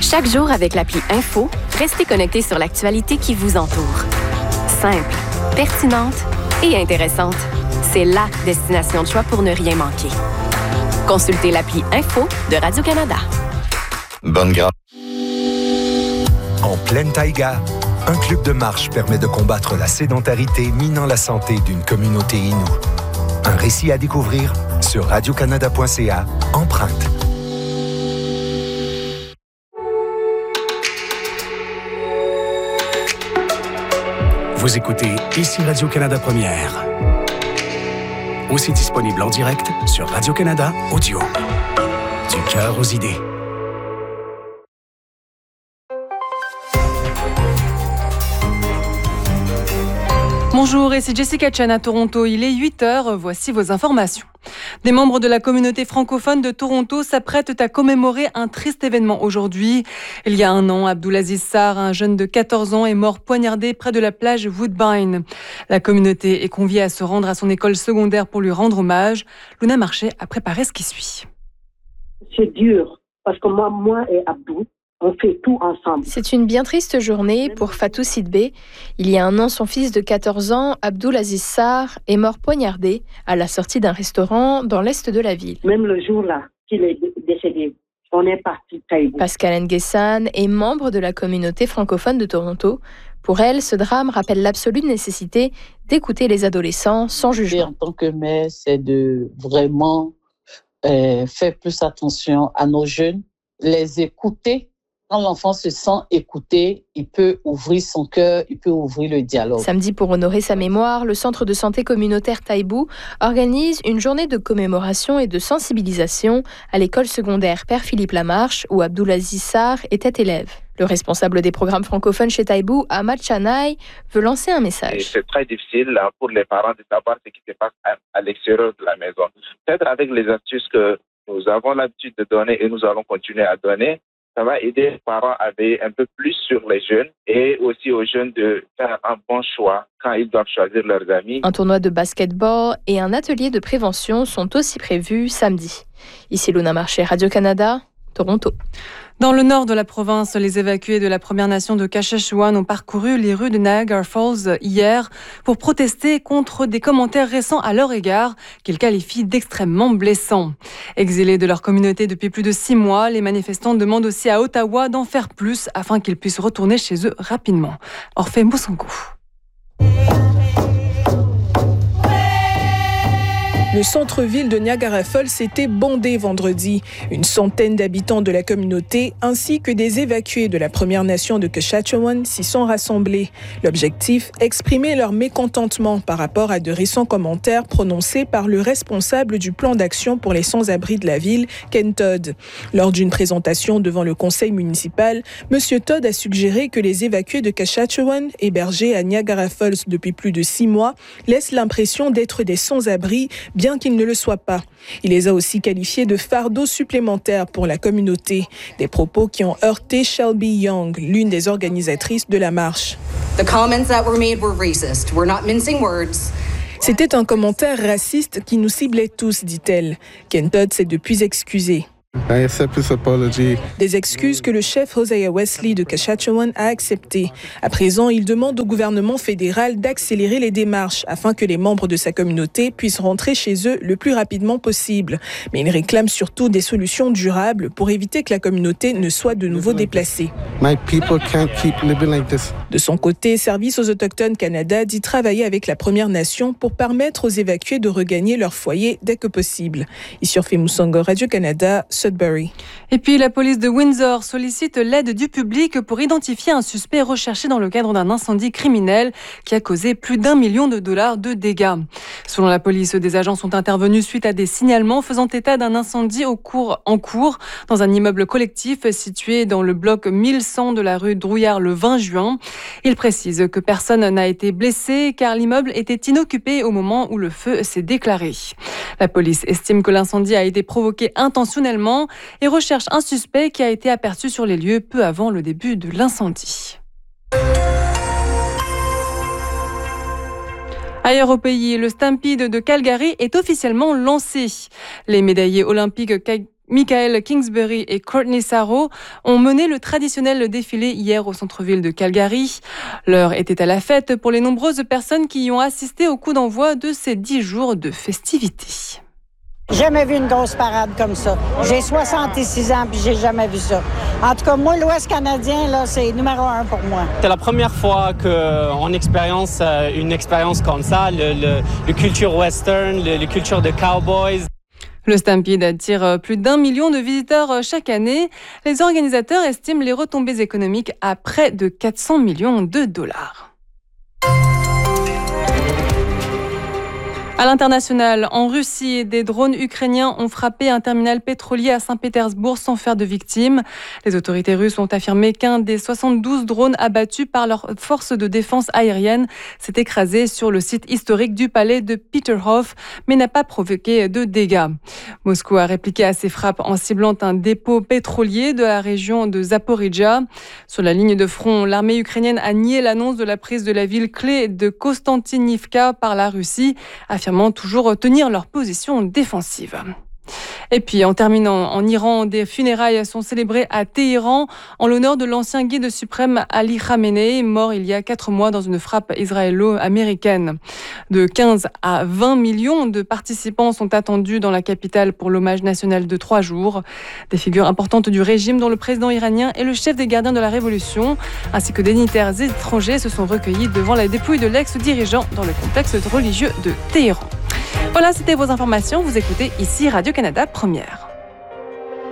Chaque jour avec l'appli Info, restez connecté sur l'actualité qui vous entoure. Simple, pertinente et intéressante. C'est la destination de choix pour ne rien manquer. Consultez l'appli Info de Radio-Canada. Bonne grâce. En pleine taïga, un club de marche permet de combattre la sédentarité minant la santé d'une communauté inoue. Un récit à découvrir sur radiocanada.ca, Empreinte. Vous écoutez ici Radio-Canada Première. Aussi disponible en direct sur Radio-Canada Audio. Du cœur aux idées. Bonjour, ici Jessica Chen à Toronto. Il est 8h, voici vos informations. Des membres de la communauté francophone de Toronto s'apprêtent à commémorer un triste événement aujourd'hui. Il y a un an, Abdulaziz Sarr, un jeune de 14 ans, est mort poignardé près de la plage Woodbine. La communauté est conviée à se rendre à son école secondaire pour lui rendre hommage. Luna Marché a préparé ce qui suit. C'est dur, parce que moi et Abdou, on fait tout ensemble. C'est une bien triste journée pour Fatou Sidbé. Il y a un an, son fils de 14 ans, Abdulaziz Sarr, est mort poignardé à la sortie d'un restaurant dans l'est de la ville. Même le jour-là qu'il est décédé, on est parti Taïbou. Pascal Nguessan est membre de la communauté francophone de Toronto. Pour elle, ce drame rappelle l'absolue nécessité d'écouter les adolescents sans jugement. En tant que mère, c'est de vraiment faire plus attention à nos jeunes, les écouter. Quand l'enfant se sent écouté, il peut ouvrir son cœur, il peut ouvrir le dialogue. Samedi, pour honorer sa mémoire, le centre de santé communautaire Taïbou organise une journée de commémoration et de sensibilisation à l'école secondaire Père Philippe Lamarche, où Abdulaziz Sarr était élève. Le responsable des programmes francophones chez Taïbou, Ahmad Chanaï, veut lancer un message. Et c'est très difficile pour les parents de savoir ce qui se passe à l'extérieur de la maison. Peut-être avec les astuces que nous avons l'habitude de donner et nous allons continuer à donner, ça va aider les parents à veiller un peu plus sur les jeunes et aussi aux jeunes de faire un bon choix quand ils doivent choisir leurs amis. Un tournoi de basketball et un atelier de prévention sont aussi prévus samedi. Ici Luna Marché, Radio-Canada, Toronto. Dans le nord de la province, les évacués de la Première Nation de Kashechewan ont parcouru les rues de Niagara Falls hier pour protester contre des commentaires récents à leur égard qu'ils qualifient d'extrêmement blessants. Exilés de leur communauté depuis plus de 6 mois, les manifestants demandent aussi à Ottawa d'en faire plus afin qu'ils puissent retourner chez eux rapidement. Orphée Moussankou. Le centre-ville de Niagara Falls était bondé vendredi. Une centaine d'habitants de la communauté ainsi que des évacués de la Première Nation de Kashechewan s'y sont rassemblés. L'objectif, exprimer leur mécontentement par rapport à de récents commentaires prononcés par le responsable du plan d'action pour les sans-abri de la ville, Ken Todd. Lors d'une présentation devant le conseil municipal, M. Todd a suggéré que les évacués de Kashechewan, hébergés à Niagara Falls depuis plus de 6 mois, laissent l'impression d'être des sans-abri, bien qu'ils ne le soient pas. Il les a aussi qualifiés de fardeau supplémentaire pour la communauté. Des propos qui ont heurté Shelby Young, l'une des organisatrices de la marche. C'était un commentaire raciste qui nous ciblait tous, dit-elle. Ken Todd s'est depuis excusé. Des excuses que le chef Hosea Wesley de Kashechewan a acceptées. À présent, il demande au gouvernement fédéral d'accélérer les démarches afin que les membres de sa communauté puissent rentrer chez eux le plus rapidement possible. Mais il réclame surtout des solutions durables pour éviter que la communauté ne soit de nouveau déplacée. De son côté, Service aux Autochtones Canada dit travailler avec la Première Nation pour permettre aux évacués de regagner leur foyer dès que possible. Ici Orphée Moussankou, Radio-Canada, Sudbury. Et puis la police de Windsor sollicite l'aide du public pour identifier un suspect recherché dans le cadre d'un incendie criminel qui a causé plus d'$1 million de dégâts. Selon la police, des agents sont intervenus suite à des signalements faisant état d'un incendie en cours dans un immeuble collectif situé dans le bloc 1100 de la rue Drouillard le 20 juin. Il précise que personne n'a été blessé car l'immeuble était inoccupé au moment où le feu s'est déclaré. La police estime que l'incendie a été provoqué intentionnellement et recherche un suspect qui a été aperçu sur les lieux peu avant le début de l'incendie. Ailleurs au pays, le Stampede de Calgary est officiellement lancé. Les médaillés olympiques Michael Kingsbury et Courtney Sarro ont mené le traditionnel défilé hier au centre-ville de Calgary. L'heure était à la fête pour les nombreuses personnes qui y ont assisté au coup d'envoi de ces 10 jours de festivités. Jamais vu une grosse parade comme ça. J'ai 66 ans puis j'ai jamais vu ça. En tout cas, moi, l'Ouest canadien, là, c'est numéro 1 pour moi. C'est la première fois qu'on expérience une expérience comme ça, le culture western, le culture de cowboys. Le Stampede attire plus d'1 million de visiteurs chaque année. Les organisateurs estiment les retombées économiques à près de 400 millions de dollars. À l'international, en Russie, des drones ukrainiens ont frappé un terminal pétrolier à Saint-Pétersbourg sans faire de victimes. Les autorités russes ont affirmé qu'un des 72 drones abattus par leurs forces de défense aérienne s'est écrasé sur le site historique du palais de Peterhof, mais n'a pas provoqué de dégâts. Moscou a répliqué à ces frappes en ciblant un dépôt pétrolier de la région de Zaporijia. Sur la ligne de front, l'armée ukrainienne a nié l'annonce de la prise de la ville clé de Kostantinivka par la Russie, affirmant toujours tenir leur position défensive. Et puis, en terminant, en Iran, des funérailles sont célébrées à Téhéran en l'honneur de l'ancien guide suprême Ali Khamenei, mort il y a 4 mois dans une frappe israélo-américaine. De 15 à 20 millions de participants sont attendus dans la capitale pour l'hommage national de 3 jours. Des figures importantes du régime, dont le président iranien et le chef des gardiens de la Révolution, ainsi que des dignitaires étrangers, se sont recueillis devant la dépouille de l'ex-dirigeant dans le complexe religieux de Téhéran. Voilà, c'était vos informations. Vous écoutez ici Radio-Canada Première.